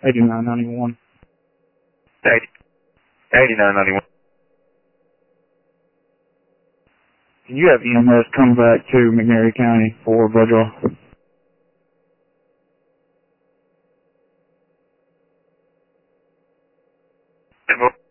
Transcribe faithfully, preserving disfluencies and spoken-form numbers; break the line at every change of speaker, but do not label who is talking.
eighty-nine ninety-one.
eighty-nine ninety-one.
Can you have E M S come back to McNairy County for blood draw?